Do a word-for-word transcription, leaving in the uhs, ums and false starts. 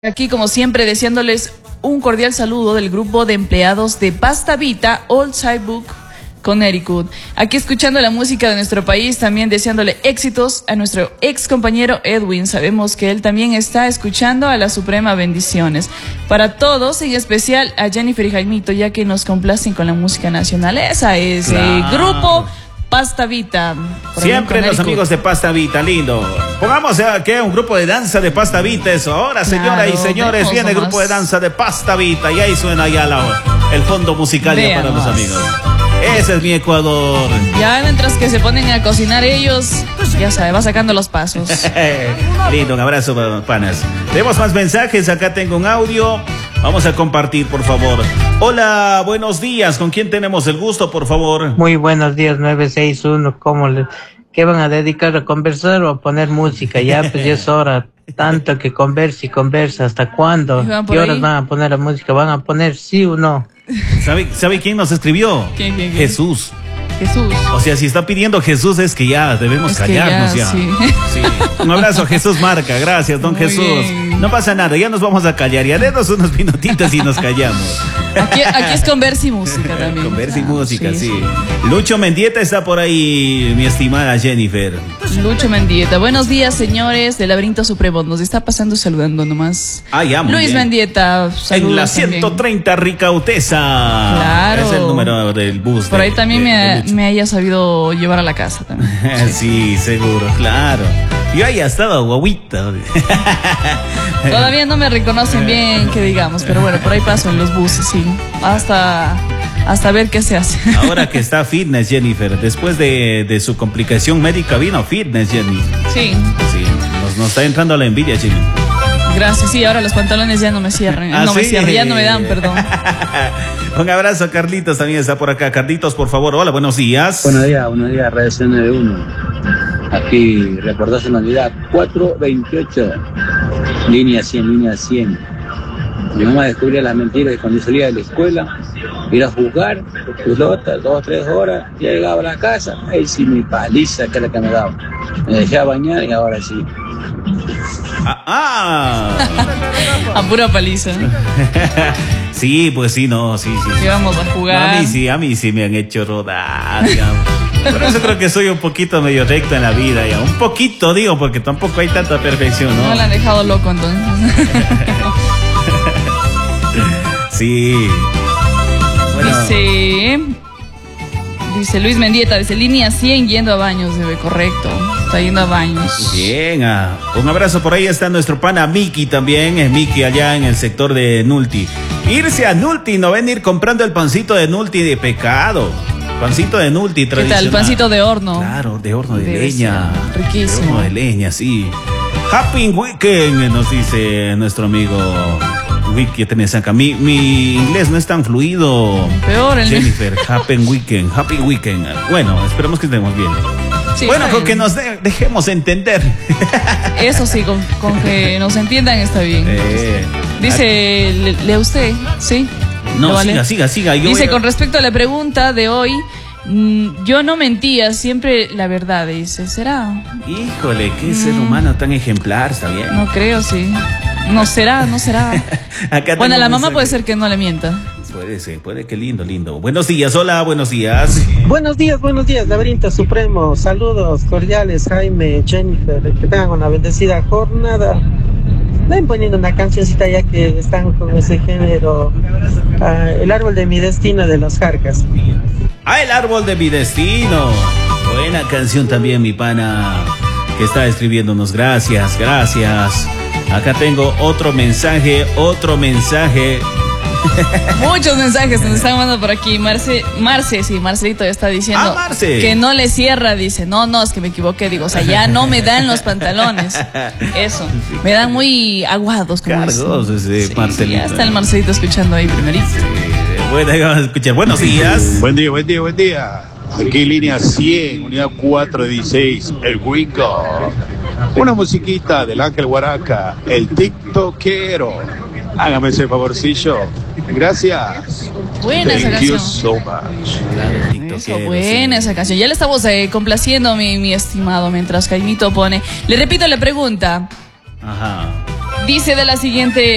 Aquí, como siempre, deseándoles un cordial saludo del grupo de empleados de Pasta Vita, Old Saybrook, Connecticut. Aquí escuchando la música de nuestro país, también deseándole éxitos a nuestro ex compañero Edwin. Sabemos que él también está escuchando a la Suprema. Bendiciones para todos, en especial a Jennifer y Jaimito, ya que nos complacen con la música nacional. Esa es el claro. eh, grupo Pasta Vita. Siempre los amigos de Pasta Vita, lindo. Pongamos aquí un grupo de danza de Pasta Vita, eso. Ahora, señoras claro, y señores, viene el grupo de danza de Pasta Vita. Y ahí suena ya la, el fondo musical ya para los amigos. Ese es mi Ecuador. Ya mientras que se ponen a cocinar ellos, ya sabe, va sacando los pasos. Lindo, un abrazo, panas. Tenemos más mensajes, acá tengo un audio. Vamos a compartir, por favor. Hola, buenos días. ¿Con quién tenemos el gusto, por favor? Muy buenos días, nueve seis uno. ¿Cómo le, qué van a dedicar a conversar o a poner música? Ya, pues ya es hora. Tanto que conversa y conversa. ¿Hasta cuándo? ¿Qué horas van a poner la música? ¿Van a poner sí o no? ¿Sabe, ¿sabe quién nos escribió? ¿Quién, quién, quién? Jesús. Jesús. O sea, si está pidiendo Jesús es que ya debemos es callarnos ya. ya. Sí. Sí. Un abrazo a Jesús Marca, gracias, don Muy Jesús. Bien. No pasa nada, ya nos vamos a callar, ya denos unos minutitos y nos callamos. Aquí, aquí es conversa y música también. Conversa y música, sí, sí. sí. Lucho Mendieta está por ahí, mi estimada Jennifer. Lucho Mendieta, buenos días, señores del Laberinto Supremo. Nos está pasando saludando nomás. Ah, ya, muy Luis bien. Mendieta, saludos. En la ciento treinta también. Ricautesa. Claro. Es el número del bus. Por de, ahí también de, me, de me haya sabido llevar a la casa también. Sí, seguro, claro. Yo haya estado guaguita. Todavía no me reconocen bien, que digamos, pero bueno, por ahí paso en los buses, sí. Hasta, hasta ver qué se hace. Ahora que está fitness, Jennifer, después de, de su complicación médica vino fitness, Jenny. Sí. Sí, nos, nos está entrando la envidia, Jenny. Gracias, sí, ahora los pantalones ya no me cierran. ¿Ah, no sí? me cierran, ya no me dan, perdón. Un abrazo, Carlitos, también está por acá. Carlitos, por favor, hola, buenos días. Buenos días, buenos días, Radio C noventa y uno. Aquí, reportaje de unidad cuatro veintiocho, línea cien, línea cien. Mi mamá descubría las mentiras y cuando salía de la escuela, ir a jugar, pelota, dos, tres horas, ya llegaba a la casa, ahí sí mi paliza que era la que me daba. Me dejé a bañar y ahora sí. Ah, ah. A pura paliza. Sí, pues sí, no, sí, sí. sí. Vamos a jugar. No, a mí sí, a mí sí me han hecho rodar, digamos. Por eso creo que soy un poquito medio recto en la vida, ya. Un poquito, digo, porque tampoco hay tanta perfección, ¿no? No la han dejado loco, entonces. Sí. Bueno. Dice... Dice Luis Mendieta, dice línea cien yendo a baños, debe, correcto. Está yendo a baños. Bien, ah, un abrazo por ahí está nuestro pana Miki también, es Miki allá en el sector de Nulti. Irse a Nulti, no venir comprando el pancito de Nulti de pecado. Pancito de Nulti tradicional. ¿Qué tal? Pancito de horno. Claro, de horno de, de leña. Riquísimo. De horno de leña, sí. Happy Weekend, nos dice nuestro amigo Wiki tenés acá. Mi, mi inglés no es tan fluido. Peor el Jennifer, Happy Weekend, Happy Weekend. Bueno, esperemos que estemos bien. Sí, bueno, con que nos de, dejemos entender. Eso sí, con, con que nos entiendan está bien. Eh, Dice, le, ¿lee usted? Sí. No, vale? siga, siga, siga. Yo dice, a... con respecto a la pregunta de hoy, mmm, yo no mentía, siempre la verdad, dice. ¿Será? Híjole, qué mm. ser humano tan ejemplar, ¿está bien? No creo, sí. No será, no será. Acá bueno, la mamá puede ser que no le mienta. Puede ser, puede que lindo, lindo. Buenos días, hola, buenos días. Buenos días, buenos días, Laberinto Supremo. Saludos cordiales, Jaime, Jennifer. Que tengan una bendecida jornada. Ven poniendo una cancioncita ya que están con ese género. Uh, el árbol de mi destino de los Jarcas. Ah, el árbol de mi destino. Buena canción también, mi pana, que está escribiéndonos. Gracias, gracias. Acá tengo otro mensaje, otro mensaje. Muchos mensajes nos están mandando por aquí. Marce, Marce, sí, Marcelito ya está diciendo ah, Marce. que no le cierra, dice. No, no, es que me equivoqué. Digo, o sea, ya no me dan los pantalones. Eso, me dan muy aguados. Como Cargos ese sí, Marcelito. Ya está el Marcelito escuchando ahí primerito. Sí, bueno, ahí vamos a escuchar. Buenos días. Buen día, buen día, buen día. Aquí línea cien, unidad cuatro dieciséis, el Wingo. Una musiquita del Ángel Huaraca, el tiktokero. Hágame ese favorcillo. Gracias. Buena esa Thank canción. You so much. Eso, buena esa canción. Ya le estamos eh, complaciendo, mi, mi estimado, mientras Jaimito pone. Le repito la pregunta. Ajá. Dice de la siguiente